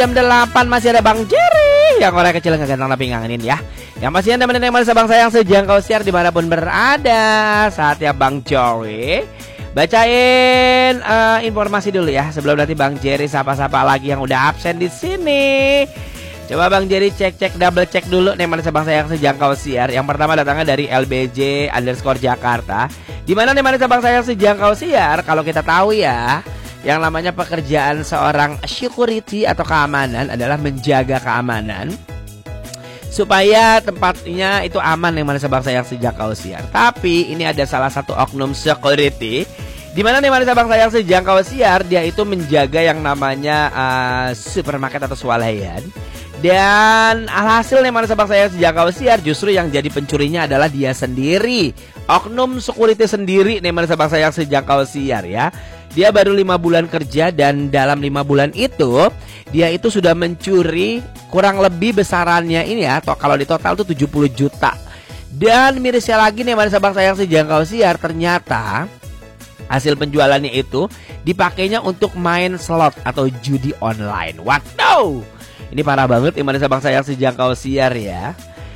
Jam 8 masih ada Bang Jerry yang orang kecil nggak ganteng tapi ngangenin ya. Yang pastinya teman-teman yang bang sayang sejangkau siar dimanapun berada. Saatnya Bang Jerry bacain informasi dulu ya sebelum nanti Bang Jerry sapa-sapa lagi yang udah absen di sini. Coba Bang Jerry cek double cek dulu nih mana bang sayang sejangkau siar. Yang pertama datangnya dari LBJ_Jakarta. Di mana nih mana bang sayang sejangkau siar? Kalau kita tahu ya, yang namanya pekerjaan seorang security atau keamanan adalah menjaga keamanan supaya tempatnya itu aman yang mana bang sayang sejangkau siar. Tapi ini ada salah satu oknum security di mana nih mana bang sayang sejangkau siar, dia itu menjaga yang namanya supermarket atau swalayan. Dan alhasil nih mana bang sayang sejangkau siar, justru yang jadi pencurinya adalah dia sendiri. Oknum security sendiri nih mana bang sayang sejangkau siar ya. Dia baru 5 bulan kerja dan dalam 5 bulan itu dia itu sudah mencuri kurang lebih besarannya ini ya, kalau di total tuh 70 juta. Dan mirisnya lagi nih mana bang sayang sejangkau siar, ternyata hasil penjualannya itu dipakainya untuk main slot atau judi online. Waduh, ini parah banget nih mana bang sayang sejangkau siar ya.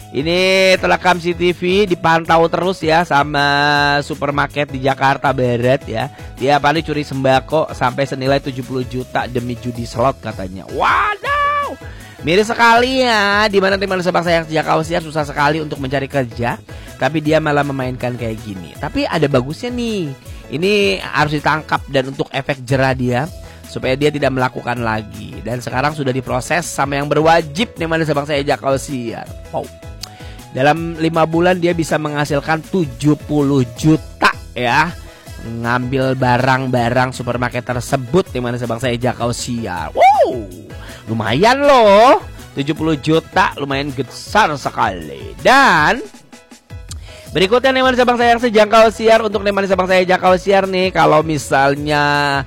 Ini terekam CCTV, dipantau terus ya sama supermarket di Jakarta Barat ya. Dia paling curi sembako sampai senilai 70 juta demi judi slot katanya. Waduh, miris sekali ya. Dimana bang sayang sejangkau siar susah sekali untuk mencari kerja, tapi dia malah memainkan kayak gini. Tapi ada bagusnya nih, ini harus ditangkap dan untuk efek jerah dia supaya dia tidak melakukan lagi. Dan sekarang sudah diproses sama yang berwajib nih mana bang sayang sejangkau siar. Wow. Dalam 5 bulan dia bisa menghasilkan 70 juta ya. Ngambil barang-barang supermarket tersebut di mana bang sayang sejangkau siar. Wow, lumayan loh, 70 juta lumayan besar sekali. Dan berikutnya nih mana bang sayang sejangkau siar, untuk nih mana bang sayang sejangkau siar nih, kalau misalnya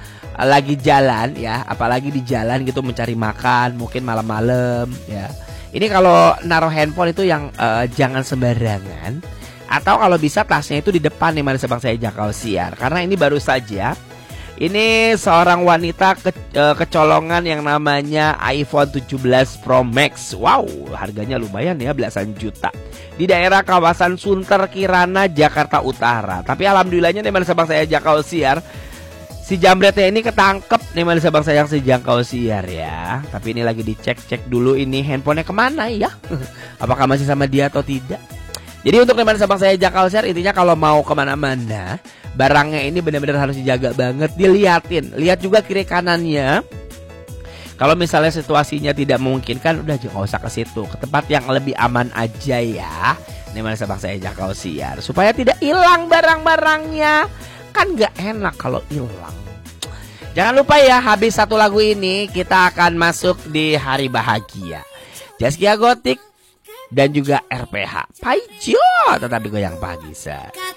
lagi jalan ya, apalagi di jalan gitu mencari makan, mungkin malam-malam ya. Ini kalau naruh handphone itu yang jangan sembarangan, atau kalau bisa tasnya itu di depan nih mana bang sayang sejangkau siar. Karena ini baru saja ini seorang wanita kecolongan yang namanya iPhone 17 Pro Max. Wow, harganya lumayan ya, belasan juta. Di daerah kawasan Sunter Kirana, Jakarta Utara. Tapi alhamdulillahnya nih mana bang sayang sejangkau siar, si jambretnya ini ketangkep nih mana bang sayang sejangkau siar ya. Tapi ini lagi dicek dulu ini handphonenya kemana ya. Apakah masih sama dia atau tidak. Jadi untuk nih mana bang sayang sejangkau siar, intinya kalau mau kemana-mana barangnya ini benar-benar harus dijaga banget, diliatin. Lihat juga kiri kanannya. Kalau misalnya situasinya tidak memungkinkan, udah jangan usah ke situ, ke tempat yang lebih aman aja ya. Nih mana bang sayang sejangkau siar, supaya tidak hilang barang-barangnya. Kan gak enak kalau hilang. Jangan lupa ya, habis satu lagu ini kita akan masuk di hari bahagia. Zaskia Gotik dan juga RPH Paijo, tetapi goyang pagi.